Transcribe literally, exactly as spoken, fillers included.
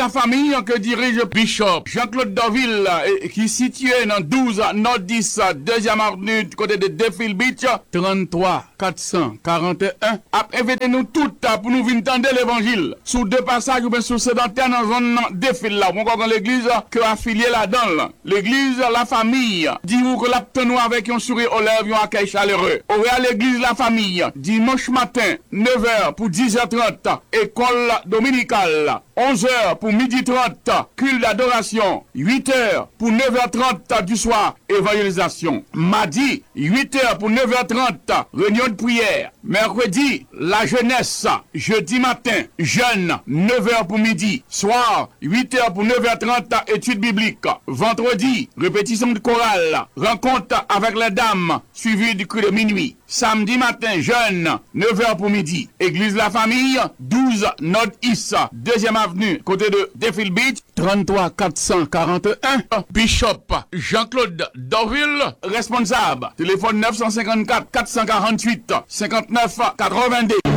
la famille que dirige Bishop Jean-Claude Dorville, qui est situé dans douze Nord dix, deuxième avenue, du côté de Deauville Beach, trente-trois quatre cent quarante et un. A invité nous toutes pour nous venir entendre l'évangile. Sous deux passages ou bien sous sédentaire dans la zone Deauville là, on dans l'église que affilié là-dedans. L'église, la famille, dit-vous que la nous avec un sourire aux lèvres, un accueil chaleureux. Au à l'église, la famille, dimanche matin, neuf heures pour dix heures trente, école dominicale. onze heures pour midi trente, culte d'adoration. huit heures pour neuf heures trente du soir, évangélisation. Mardi, huit heures pour neuf heures trente, réunion de prière. Mercredi, la jeunesse. Jeudi matin, jeune, neuf heures pour midi. Soir, huit heures pour neuf heures trente, études bibliques. Vendredi, répétition de chorale. Rencontre avec les dames, suivie du cri de minuit. Samedi matin, jeune, neuf heures pour midi. Église La Famille, douze Nord-East, deuxième avenue, côté de Deauville Beach, trente-trois quatre cent quarante et un. Bishop Jean-Claude Dorville, responsable. Téléphone neuf cent cinquante-quatre quatre cent quarante-huit cinquante-neuf quatre-vingt-deux.